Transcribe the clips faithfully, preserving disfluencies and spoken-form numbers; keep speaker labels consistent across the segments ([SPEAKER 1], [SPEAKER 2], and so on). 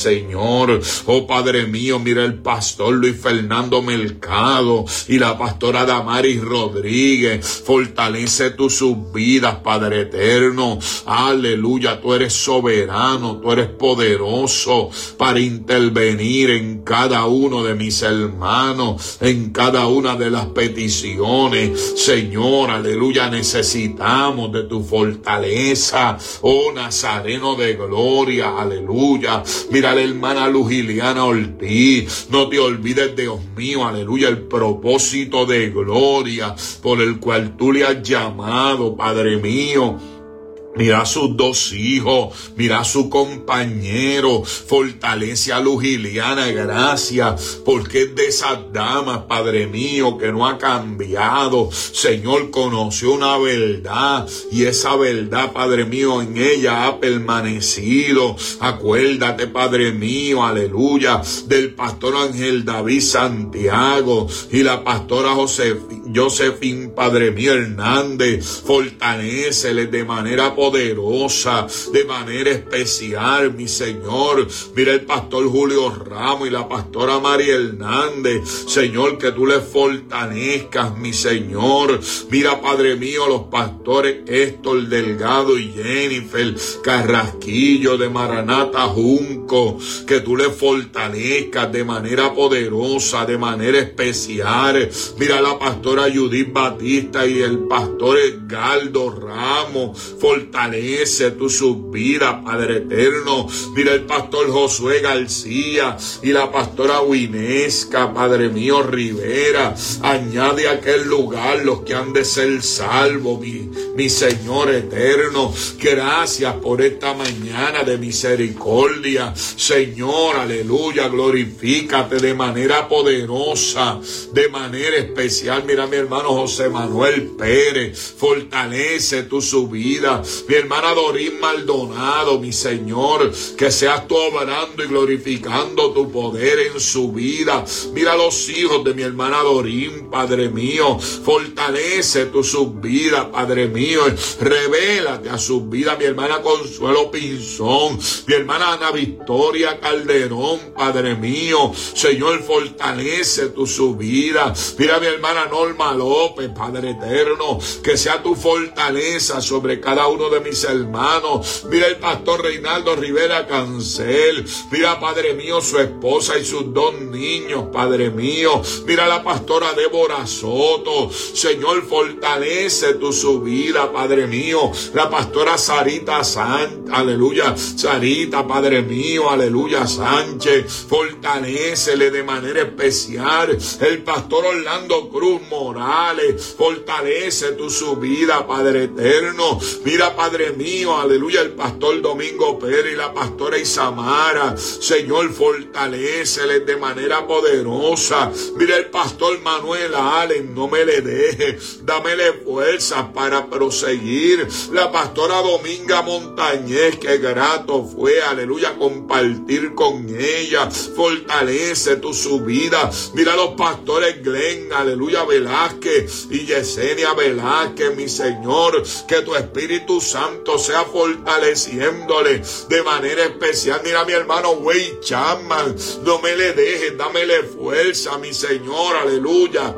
[SPEAKER 1] Señor. Oh Padre mío, mira el pastor Luis Fernando Mercado y la pastora Damaris Rodríguez. Fortalece tú sus vidas, Padre eterno. Aleluya, tú eres soberano, tú eres poderoso para intervenir en cada uno de mis hermanos, en cada una de las peticiones. Señor, aleluya, necesitamos de tu fortaleza, oh Nazareno de gloria, aleluya. Mira a la hermana Lujiliana Ortiz, no te olvides, Dios mío, aleluya, el propósito de gloria por el cual tú le has llamado, Padre mío. Mira a sus dos hijos, mira a su compañero, fortalece a Lujiliana, gracias, porque es de esas damas, Padre mío, que no ha cambiado. Señor, conoció una verdad y esa verdad, Padre mío, en ella ha permanecido. Acuérdate, Padre mío, aleluya, del pastor Ángel David Santiago y la pastora Josefín, Josefín, Padre mío, Hernández. Fortaléceles de manera poderosa. poderosa, de manera especial, mi Señor. Mira el pastor Julio Ramos y la pastora María Hernández, Señor, que tú les fortalezcas, mi Señor. Mira, Padre mío, los pastores Héctor Delgado y Jennifer Carrasquillo de Maranata Junco, que tú les fortalezcas de manera poderosa, de manera especial. Mira la pastora Judith Batista y el pastor Edgardo Ramos, fortalece tu subida, Padre eterno. Mira el pastor Josué García y la pastora Winesca, Padre mío, Rivera. Añade a aquel lugar los que han de ser salvos, mi, mi Señor eterno. Gracias por esta mañana de misericordia, Señor, aleluya. Glorifícate de manera poderosa, de manera especial. Mira mi hermano José Manuel Pérez, fortalece tu subida. Mi hermana Dorín Maldonado, mi Señor, que seas tú obrando y glorificando tu poder en su vida. Mira los hijos de mi hermana Dorín, Padre mío, fortalece tu subida, Padre mío, revélate a su vida. Mi hermana Consuelo Pinzón, mi hermana Ana Victoria Calderón, Padre mío, Señor, fortalece tu subida. Mira mi hermana Norma López, Padre eterno, que sea tu fortaleza sobre cada uno de mis hermanos. Mira el pastor Reinaldo Rivera Cancel, mira, Padre mío, su esposa y sus dos niños, Padre mío. Mira la pastora Débora Soto, Señor, fortalece tu subida, Padre mío. La pastora Sarita Sánchez, aleluya, Sarita, Padre mío, aleluya, Sánchez, fortalécele de manera especial. El pastor Orlando Cruz Morales, fortalece tu subida, Padre eterno. Mira, Padre mío, aleluya, el pastor Domingo Pérez y la pastora Isamara, Señor, fortaléceles de manera poderosa. Mira el pastor Manuel Allen, no me le dejes, dámele fuerza para proseguir. La pastora Dominga Montañez, que grato fue, aleluya, compartir con ella, fortalece tu subida. Mira los pastores Glenn, aleluya, Velázquez y Yesenia Velázquez, mi Señor, que tu Espíritu Santo sea fortaleciéndole de manera especial. Mira mi hermano Wade Chapman, no me le dejes, dámele fuerza, mi Señor, aleluya.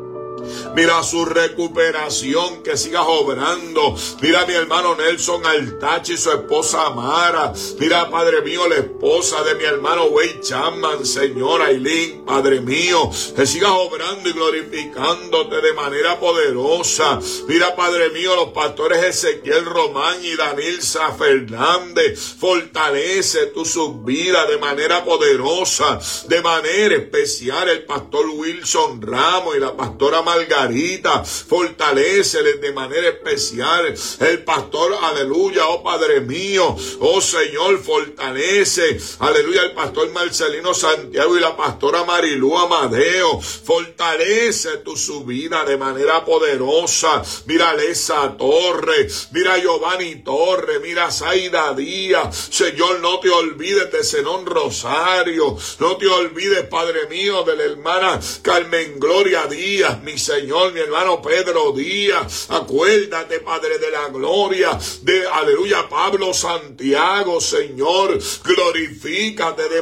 [SPEAKER 1] Mira su recuperación, que sigas obrando. Mira a mi hermano Nelson Altachi y su esposa Amara. Mira, Padre mío, la esposa de mi hermano Wade Chapman, Señor Aileen, Padre mío, que sigas obrando y glorificándote de manera poderosa. Mira, Padre mío, los pastores Ezequiel Román y Danilza Fernández, fortalece tu subida de manera poderosa, de manera especial. El pastor Wilson Ramos y la pastora Margarita, fortaléceles de manera especial. El pastor, aleluya, oh Padre mío, oh Señor, fortalece, aleluya, el pastor Marcelino Santiago y la pastora Marilú Amadeo, fortalece tu subida de manera poderosa. Mira Lesa Torres, mira Giovanni Torres, mira Zaida Díaz, Señor, no te olvides de Zenón Rosario, no te olvides, Padre mío, de la hermana Carmen Gloria Díaz, mi Señor, mi hermano Pedro Díaz. Acuérdate, Padre de la gloria, de, aleluya, Pablo Santiago, Señor, glorifícate de